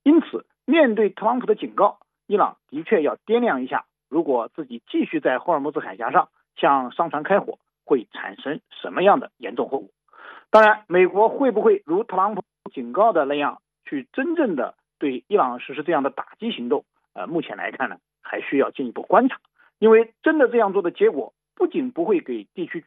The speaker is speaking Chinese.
因此，面对特朗普的警告，伊朗的确要掂量一下，如果自己继续在霍尔木兹海峡上向商船开火，会产生什么样的严重后果。当然，美国会不会如特朗普警告的那样去真正的对伊朗实施这样的打击行动，目前来看呢，还需要进一步观察。因为真的这样做的结果，不仅不会给地区